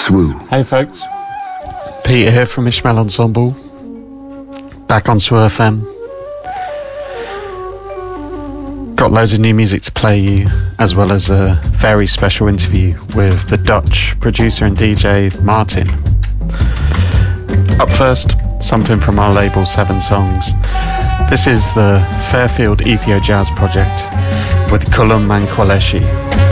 Swoo. Hey folks, Peter here from Ishmael Ensemble, back on Swoo FM. Got loads of new music to play you, as well as a very special interview with the Dutch producer and DJ Martin. Up first, something from our label 7 Songs. This is the Fairfield Ethio Jazz project with Kulam and Qualeshi.